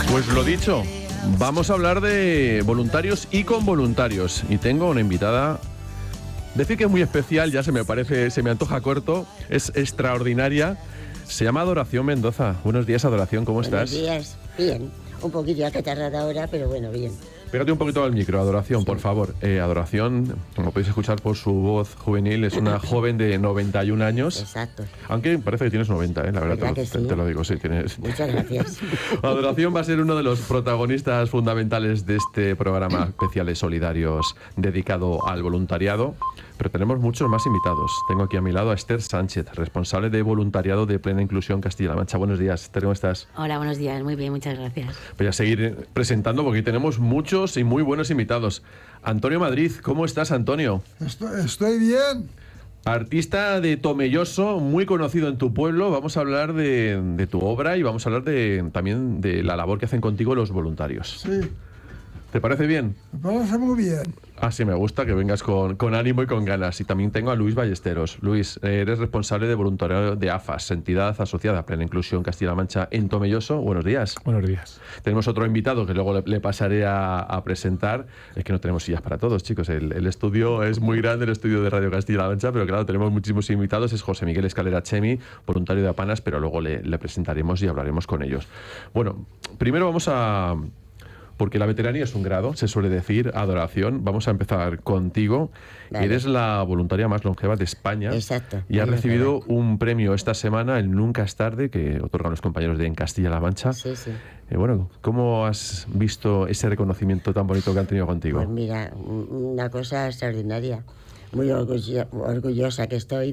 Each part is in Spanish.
Pues lo dicho, vamos a hablar de voluntarios y con voluntarios. Y tengo una invitada, decir que es muy especial, ya se me antoja corto, es extraordinaria. Se llama Adoración Mendoza. Buenos días, Adoración, ¿cómo estás? Buenos días, bien. Un poquillo acatarrada ahora, pero bueno, bien. Pégate un poquito al micro, Adoración, por favor. Adoración, como podéis escuchar por su voz juvenil, es una joven de 91 años. Exacto. Aunque parece que tienes 90, la verdad, te lo digo, sí, tienes. Muchas gracias. Adoración va a ser uno de los protagonistas fundamentales de este programa Especiales Solidarios dedicado al voluntariado. Pero tenemos muchos más invitados. Tengo aquí a mi lado a Esther Sánchez, responsable de voluntariado de Plena Inclusión Castilla-La Mancha. Buenos días, Esther, ¿cómo estás? Hola, buenos días, muy bien, muchas gracias. Voy a seguir presentando porque tenemos muchos y muy buenos invitados. Antonio Madrid, ¿cómo estás, Antonio? Estoy bien. Artista de Tomelloso, muy conocido en tu pueblo. Vamos a hablar de tu obra y vamos a hablar también de la labor que hacen contigo los voluntarios. Sí. ¿Te parece bien? Me parece muy bien. Ah, sí, me gusta que vengas con ánimo y con ganas. Y también tengo a Luis Ballesteros. Luis, eres responsable de voluntariado de AFAS, entidad asociada a Plena Inclusión Castilla-La Mancha en Tomelloso. Buenos días. Buenos días. Tenemos otro invitado que luego le pasaré a presentar. Es que no tenemos sillas para todos, chicos. El estudio es muy grande, el estudio de Radio Castilla-La Mancha, pero claro, tenemos muchísimos invitados. Es José Miguel Escalera Chemi, voluntario de Apanas, pero luego le presentaremos y hablaremos con ellos. Bueno, primero vamos a... Porque la veteranía es un grado, se suele decir, Adoración. Vamos a empezar contigo. Vale. Eres la voluntaria más longeva de España. Exacto. Y has recibido un premio esta semana, el Nunca es tarde, que otorgan los compañeros de En Castilla-La Mancha. Sí, sí. Bueno, ¿cómo has visto ese reconocimiento tan bonito que han tenido contigo? Pues mira, una cosa extraordinaria. Muy orgullosa que estoy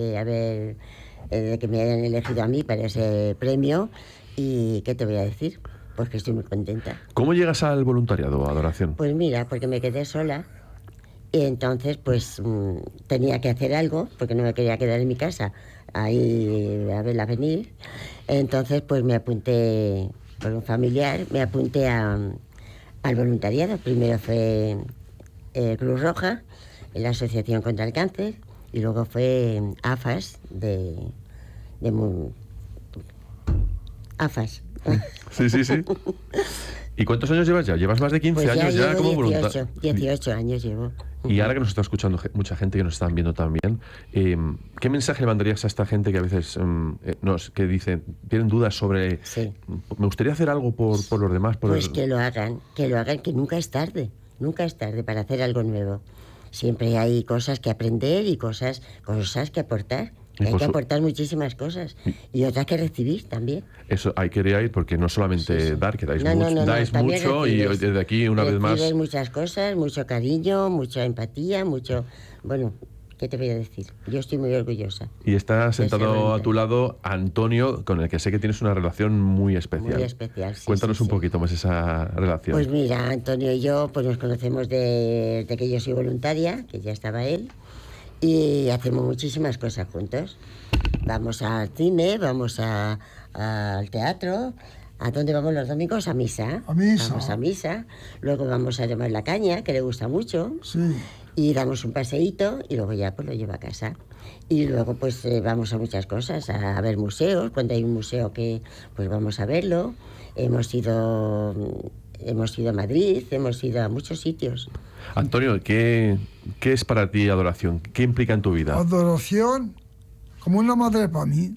de que me hayan elegido a mí para ese premio. ¿Y qué te voy a decir? Pues que estoy muy contenta. ¿Cómo llegas al voluntariado, Adoración? Pues mira, porque me quedé sola y entonces pues tenía que hacer algo, porque no me quería quedar en mi casa ahí a verla venir. Entonces pues me apunté por un familiar, me apunté al voluntariado. Primero fue Cruz Roja, la Asociación contra el Cáncer, y luego fue AFAS AFAS. Sí. ¿Y cuántos años llevas ya? ¿Llevas más de 15 pues años ya como voluntario? 18 años llevo. Y ahora que nos está escuchando mucha gente que nos están viendo también, ¿qué mensaje le mandarías a esta gente que a veces que dicen, tienen dudas sobre... Sí. Me gustaría hacer algo por los demás? Pues que lo hagan, que nunca es tarde para hacer algo nuevo. Siempre hay cosas que aprender y cosas que aportar. Hay que aportar muchísimas cosas y otras que recibir también. Eso hay que ir porque no solamente dar, que dais dais mucho y desde aquí una vez más... Recibes muchas cosas, mucho cariño, mucha empatía, mucho... Bueno, ¿qué te voy a decir? Yo estoy muy orgullosa. Y está sentado a tu lado Antonio, con el que sé que tienes una relación muy especial. Muy especial, sí. Cuéntanos un poquito más esa relación. Pues mira, Antonio y yo pues nos conocemos de que yo soy voluntaria, que ya estaba él. Y hacemos muchísimas cosas juntos. Vamos al cine, vamos al teatro. ¿A dónde vamos los domingos? A misa. Vamos a misa. Luego vamos a tomar la caña, que le gusta mucho. Sí. Y damos un paseíto y luego ya pues lo lleva a casa. Y luego pues vamos a muchas cosas, a ver museos. Cuando hay un museo que pues vamos a verlo. Hemos ido a Madrid, hemos ido a muchos sitios. Antonio, ¿qué es para ti adoración? ¿Qué implica en tu vida? Adoración, como una madre para mí.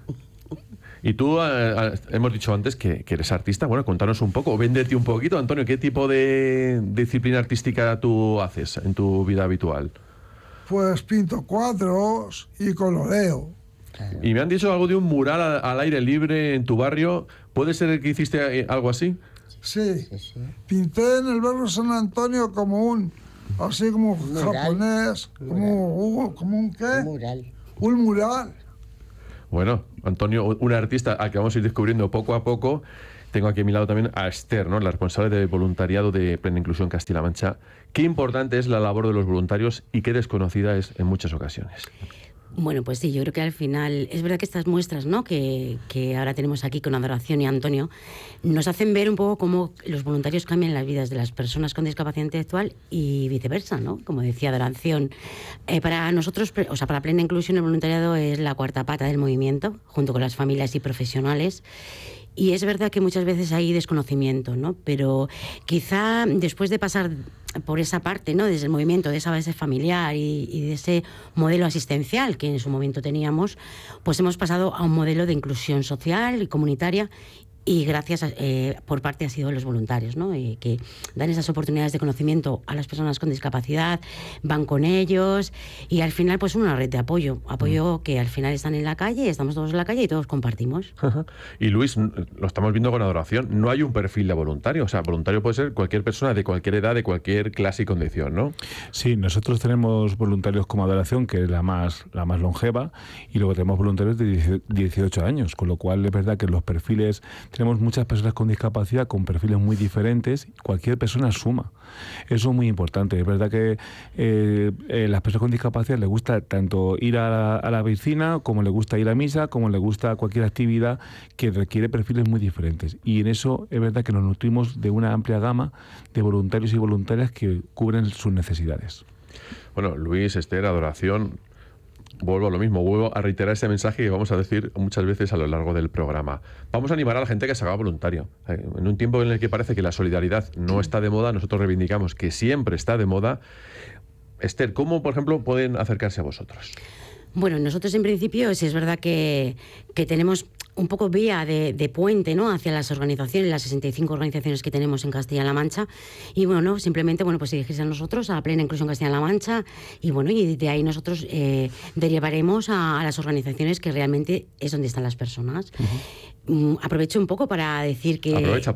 Y tú, hemos dicho antes que eres artista. Bueno, contanos un poco, véndete un poquito, Antonio. ¿Qué tipo de disciplina artística tú haces en tu vida habitual? Pues pinto cuadros y coloreo. Y me han dicho algo de un mural al aire libre en tu barrio. ¿Puede ser que hiciste algo así? Sí. Pinté en el barrio San Antonio así como japonés, como un ¿qué? Un mural. Bueno, Antonio, un artista al que vamos a ir descubriendo poco a poco. Tengo aquí a mi lado también a Esther, ¿no?, la responsable de voluntariado de Plena Inclusión Castilla-La Mancha. Qué importante es la labor de los voluntarios y qué desconocida es en muchas ocasiones. Bueno, pues sí, yo creo que al final es verdad que estas muestras, ¿no?, que ahora tenemos aquí con Adoración y Antonio, nos hacen ver un poco cómo los voluntarios cambian las vidas de las personas con discapacidad intelectual y viceversa, ¿no? Como decía Adoración, para nosotros, o sea, para Plena Inclusión, el voluntariado es la cuarta pata del movimiento, junto con las familias y profesionales. Y es verdad que muchas veces hay desconocimiento, ¿no? Pero quizá después de pasar por esa parte, ¿no? Desde el movimiento de esa base familiar y de ese modelo asistencial que en su momento teníamos, pues hemos pasado a un modelo de inclusión social y comunitaria. Y gracias por parte ha sido los voluntarios, ¿no? Que dan esas oportunidades de conocimiento a las personas con discapacidad, van con ellos y al final pues una red de apoyo que al final están en la calle, estamos todos en la calle y todos compartimos. Y Luis, lo estamos viendo con Adoración, no hay un perfil de voluntario, o sea, voluntario puede ser cualquier persona de cualquier edad, de cualquier clase y condición, ¿no? Sí, nosotros tenemos voluntarios como Adoración, que es la más longeva, y luego tenemos voluntarios de 18 años, con lo cual es verdad que los perfiles... Tenemos muchas personas con discapacidad con perfiles muy diferentes. Cualquier persona suma. Eso es muy importante. Es verdad que las personas con discapacidad les gusta tanto ir a la piscina, como les gusta ir a misa, como les gusta cualquier actividad que requiere perfiles muy diferentes. Y en eso es verdad que nos nutrimos de una amplia gama de voluntarios y voluntarias que cubren sus necesidades. Bueno, Luis, Esther, Adoración... Vuelvo a lo mismo, vuelvo a reiterar ese mensaje que vamos a decir muchas veces a lo largo del programa. Vamos a animar a la gente que se haga voluntario. En un tiempo en el que parece que la solidaridad no está de moda, nosotros reivindicamos que siempre está de moda. Esther, ¿cómo, por ejemplo, pueden acercarse a vosotros? Bueno, nosotros en principio sí es verdad que tenemos un poco vía de puente, ¿no?, hacia las organizaciones, las 65 organizaciones que tenemos en Castilla-La Mancha, y bueno, simplemente pues dirigirse a nosotros, a Plena Inclusión Castilla-La Mancha, y bueno, y de ahí nosotros derivaremos a las organizaciones que realmente es donde están las personas. Aprovecho un poco para decir que aprovecha.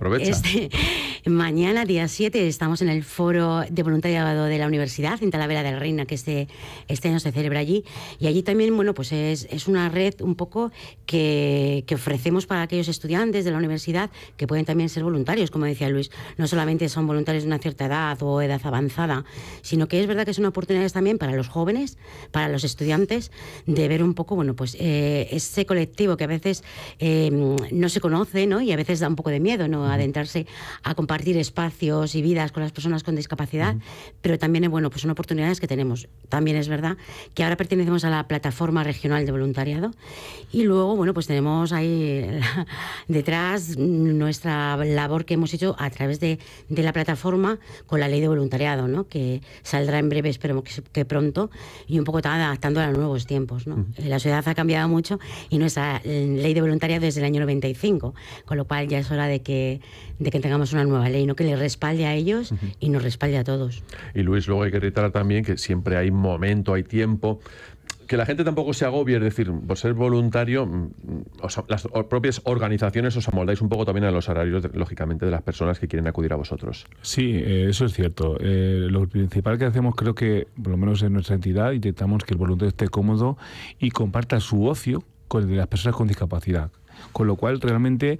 Mañana, día 7, estamos en el foro de voluntariado de la universidad en Talavera de la Reina, que este año se celebra allí, y allí también, bueno, pues es una red un poco que ofrecemos para aquellos estudiantes de la universidad que pueden también ser voluntarios, como decía Luis. No solamente son voluntarios de una cierta edad o edad avanzada, sino que es verdad que son oportunidades también para los jóvenes, para los estudiantes, de ver un poco, bueno, pues ese colectivo que a veces no se conoce, ¿no? Y a veces da un poco de miedo, ¿no?, adentrarse a compartir espacios y vidas con las personas con discapacidad, pero también, bueno, pues son oportunidades que tenemos. También es verdad que ahora pertenecemos a la plataforma regional de voluntariado y luego, bueno, pues tenemos ahí detrás nuestra labor que hemos hecho a través de la plataforma con la ley de voluntariado, ¿no?, que saldrá en breve, esperemos que pronto, y un poco adaptando a los nuevos tiempos, ¿no? La sociedad ha cambiado mucho y nuestra ley de voluntariado desde el año 95, con lo cual ya es hora de que tengamos una nueva ley, ¿no?, que les respalde a ellos y nos respalde a todos. Y Luis, luego hay que reiterar también que siempre hay momento, hay tiempo, que la gente tampoco se agobie, es decir, por ser voluntario, las propias organizaciones os amoldáis un poco también a los horarios, lógicamente, de las personas que quieren acudir a vosotros. Sí, eso es cierto. Lo principal que hacemos, creo que, por lo menos en nuestra entidad, intentamos que el voluntario esté cómodo y comparta su ocio con el de las personas con discapacidad. Con lo cual, realmente...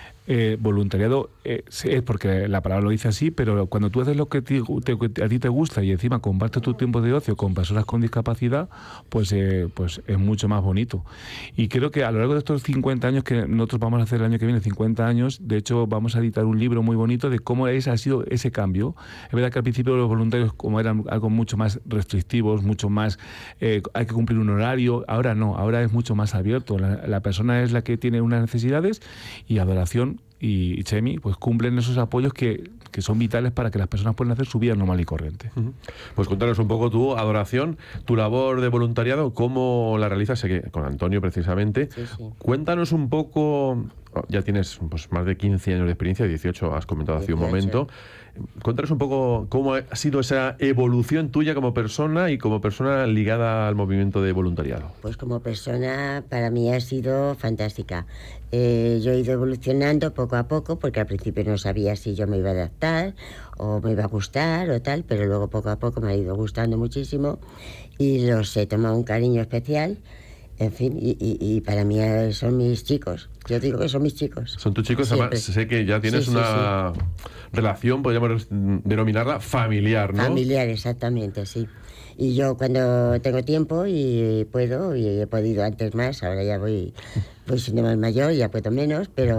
voluntariado es porque la palabra lo dice así, pero cuando tú haces lo que a ti te gusta y encima compartes tu tiempo de ocio con personas con discapacidad, pues es mucho más bonito. Y creo que a lo largo de estos 50 años que nosotros vamos a hacer el año que viene, 50 años, de hecho vamos a editar un libro muy bonito de cómo ha sido ese cambio. Es verdad que al principio los voluntarios como eran algo mucho más restrictivos, mucho más hay que cumplir un horario, ahora no, ahora es mucho más abierto. La persona es la que tiene unas necesidades y Adoración y Chemi pues cumplen esos apoyos que son vitales para que las personas puedan hacer su vida normal y corriente. Pues cuéntanos un poco tu Adoración, tu labor de voluntariado, cómo la realizas, sé que con Antonio precisamente. Sí. Cuéntanos un poco, ya tienes pues más de 15 años de experiencia, 18 has comentado hace un momento. Cuéntanos un poco cómo ha sido esa evolución tuya como persona y como persona ligada al movimiento de voluntariado. Pues como persona para mí ha sido fantástica. Yo he ido evolucionando poco a poco porque al principio no sabía si yo me iba a adaptar o me iba a gustar o tal, pero luego poco a poco me ha ido gustando muchísimo y los he tomado un cariño especial. En fin, y para mí son mis chicos. Yo digo que son mis chicos. Son tus chicos, siempre. Además sé que ya tienes una relación, podríamos denominarla familiar, ¿no? Familiar, exactamente, sí. Y yo cuando tengo tiempo y puedo, y he podido antes más, ahora ya voy siendo más mayor, ya puedo menos, pero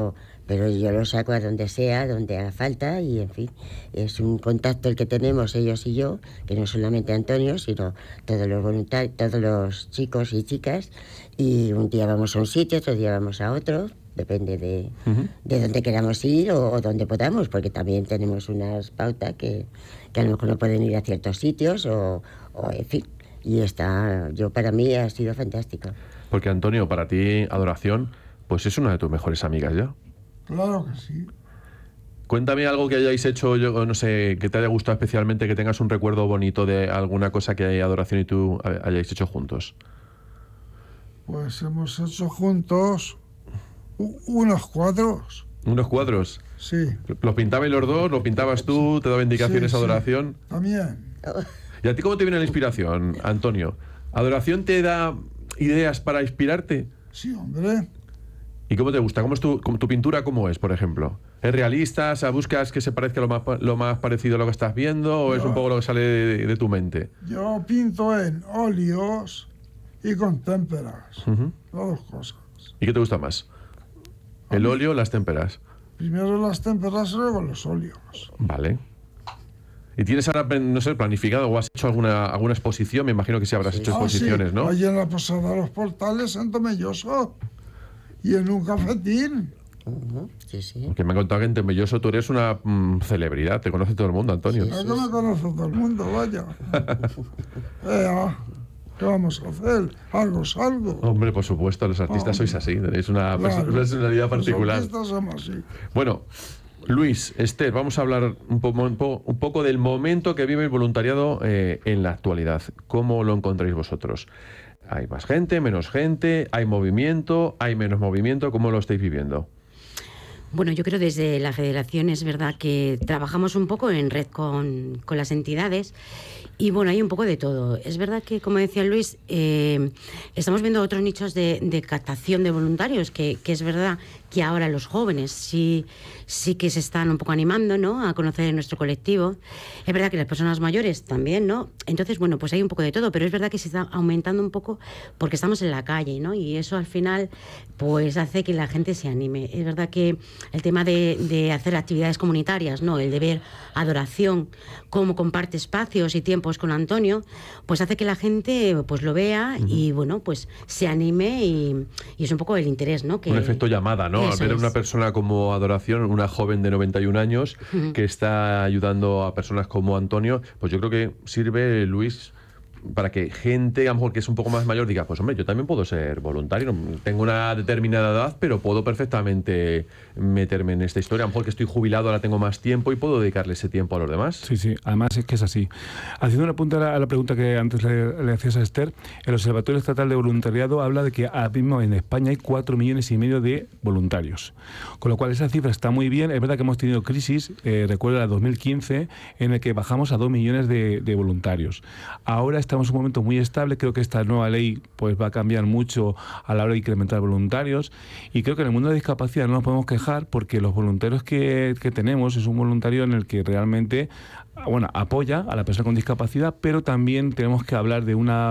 pero yo lo saco a donde sea, donde haga falta, y en fin, es un contacto el que tenemos ellos y yo, que no solamente Antonio, sino todos los voluntarios, todos los chicos y chicas, y un día vamos a un sitio, otro día vamos a otro, depende de dónde queramos ir o donde podamos, porque también tenemos unas pautas que a lo mejor no pueden ir a ciertos sitios o en fin, y para mí ha sido fantástico. Porque Antonio, para ti, Adoración, pues es una de tus mejores amigas ya. Claro que sí. Cuéntame algo que hayáis hecho, yo no sé, que te haya gustado especialmente, que tengas un recuerdo bonito de alguna cosa que Adoración y tú hayáis hecho juntos. Pues hemos hecho juntos unos cuadros. ¿Unos cuadros? Sí. ¿Los pintabais los dos? ¿Los pintabas tú? ¿Te daba indicaciones Sí, Adoración? Sí, también. ¿Y a ti cómo te viene la inspiración, Antonio? ¿Adoración te da ideas para inspirarte? Sí, hombre. ¿Y cómo te gusta? ¿Cómo es tu pintura? ¿Cómo es, por ejemplo? ¿Es realista? O sea, ¿buscas que se parezca lo más parecido a lo que estás viendo? ¿O es un poco lo que sale de tu mente? Yo pinto en óleos y con témperas. Las dos cosas. ¿Y qué te gusta más? ¿El óleo o las témperas? Primero las témperas y luego los óleos. Vale. ¿Y tienes ahora, no sé, planificado o has hecho alguna exposición? Me imagino que sí habrás hecho exposiciones, sí. ¿no? Allí en la Posada de los Portales, en Tomelloso. Y en un cafetín. Sí, sí. Porque me han contado que en Tomelloso tú eres una celebridad. Te conoce todo el mundo, Antonio. Sí, que me conoce todo el mundo, vaya. ¿Qué vamos a hacer? Algo es algo. Hombre, por supuesto, los artistas sois así. Tenéis una personalidad particular. Los artistas somos así. Bueno, Luis, Esther, vamos a hablar un poco del momento que vive el voluntariado en la actualidad. ¿Cómo lo encontráis vosotros? ¿Hay más gente, menos gente? ¿Hay movimiento? ¿Hay menos movimiento? ¿Cómo lo estáis viviendo? Bueno, yo creo desde la Federación es verdad que trabajamos un poco en red con las entidades y bueno, hay un poco de todo. Es verdad que, como decía Luis, estamos viendo otros nichos de captación de voluntarios, que es verdad que ahora los jóvenes sí que se están un poco animando, ¿no?, a conocer nuestro colectivo. Es verdad que las personas mayores también, ¿no? Entonces, bueno, pues hay un poco de todo, pero es verdad que se está aumentando un poco porque estamos en la calle, ¿no? Y eso al final pues hace que la gente se anime. Es verdad que el tema de hacer actividades comunitarias, ¿no?, el de ver Adoración, cómo comparte espacios y tiempos con Antonio, pues hace que la gente pues lo vea y bueno, pues se anime y es un poco el interés, ¿no? Que, un efecto llamada, ¿no? Al ver a una persona como Adoración, una joven de 91 años que está ayudando a personas como Antonio, pues yo creo que sirve, Luis, para que gente, a lo mejor que es un poco más mayor, diga, pues hombre, yo también puedo ser voluntario, tengo una determinada edad, pero puedo perfectamente meterme en esta historia. A lo mejor que estoy jubilado, ahora tengo más tiempo y puedo dedicarle ese tiempo a los demás. Sí, sí, además es que es así. Haciendo una punta a la pregunta que antes le hacías a Esther, el Observatorio Estatal de Voluntariado habla de que ahora mismo en España hay 4,5 millones de voluntarios. Con lo cual esa cifra está muy bien. Es verdad que hemos tenido crisis, recuerda, el 2015, en el que bajamos a 2 millones de voluntarios. Ahora estamos en un momento muy estable. Creo que esta nueva ley pues va a cambiar mucho a la hora de incrementar voluntarios, y creo que en el mundo de discapacidad no nos podemos quejar porque los voluntarios que tenemos es un voluntario en el que realmente, bueno, apoya a la persona con discapacidad, pero también tenemos que hablar de una